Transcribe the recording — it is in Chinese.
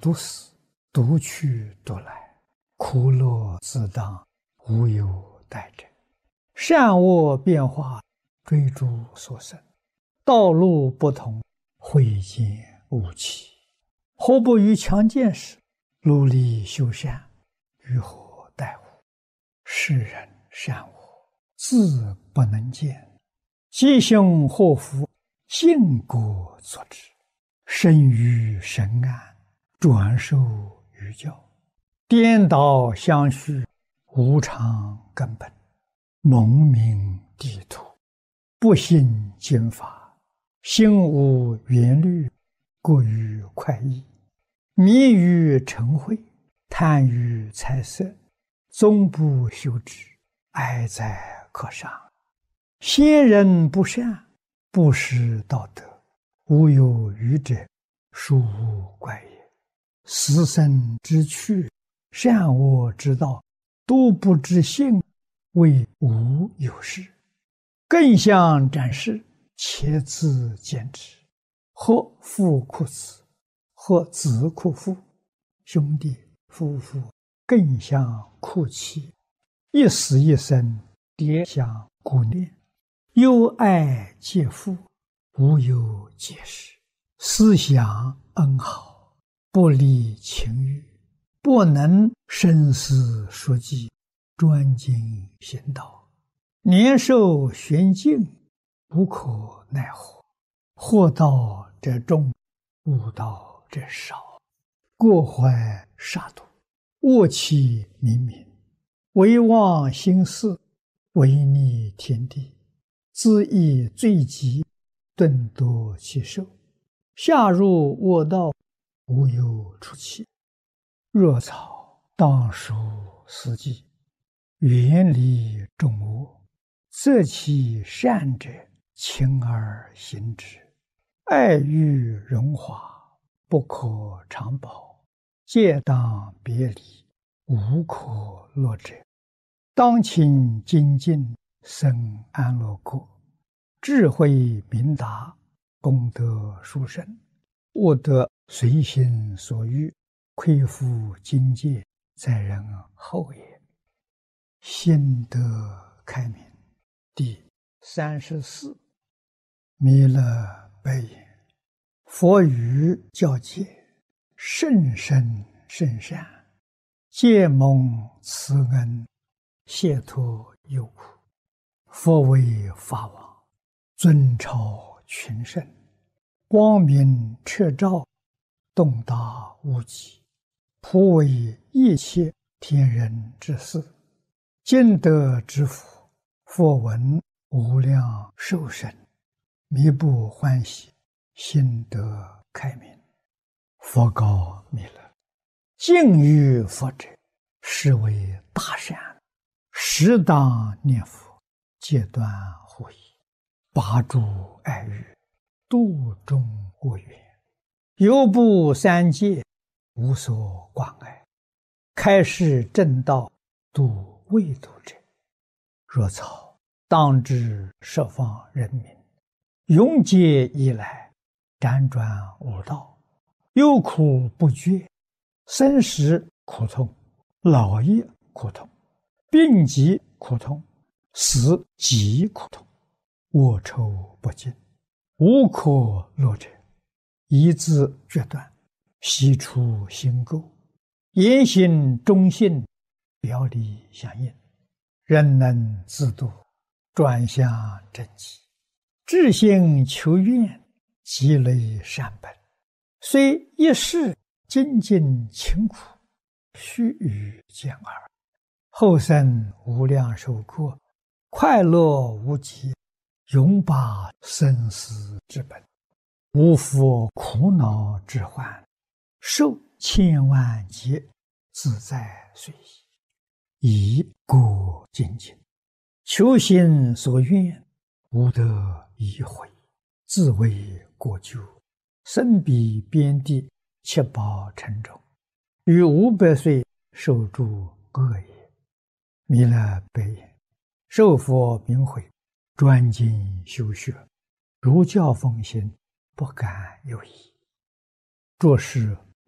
独死，独去独来，苦乐自当，无有待者。善恶变化，追逐所生，道路不同，慧见无期。何不于强健时，努力修善，于何待乎？世人善恶，自不能见，吉凶祸福，因果所致。生于神安，转受于教，颠倒相续，无常根本，蒙名地土，不信经法，心无缘虑，过于快意，迷于嗔恚，贪于财色，终不修止，哀哉可伤。先人不善，不识道德，无有余者，殊无怪也。死生之趣，善恶之道，都不知性，谓无有事。更相展示，且自见之。或父哭子，或子哭父，兄弟夫妇更相哭泣，一死一生，迭相顾念，忧爱皆负，无有解释。思想恩好，不离情欲，不能深思熟记，专精行道，年寿玄静，无可奈何。祸道者众，悟道者少。过怀杀戮，恶气冥冥，唯忘心事，违逆天地，恣意罪极，顿夺其寿。下入恶道，无有出期。若草当属死地，远离众恶，择其善者，勤而行之。爱欲荣华，不可长保，戒当别离，无可乐者。当勤精进，生安乐国，智慧明达，功德殊胜，悟得随心所欲，恢复境界，在人后也。心得开明。第34。弥勒白言：佛语教戒，甚深甚善，皆蒙慈恩，解脱忧苦。佛为法王，尊超群圣，光明彻照，洞达无极，普为一切天人之事。今得之福，佛闻无量寿生，弥不欢喜，心得开明。佛告弥勒：敬于佛者，是为大善，适当念佛，戒断护疑，拔诸爱欲，度众恶缘，犹不三界，无所挂碍，开示正道，度未度者。若草当知十方人民，永劫以来，辗转无道，忧苦不绝，生死苦痛，老业苦痛，病疾苦痛，死极苦痛，恶臭不尽，无可乐者。一字决断，悉除心垢，言行忠信，表里相应，人能自度，转向正极，至心求愿，积累善本，虽一世精进勤苦，须臾见耳，后生无量寿过，快乐无极，永拔生死之本，无复苦恼之患，受千万劫，自在随意，以过精进，求心所愿，无得已悔，自为过咎，身彼边地，七宝沉重，于500岁受诸恶也。弥勒白言：受佛明慧，专精修学，如教奉行，不敢有疑。着实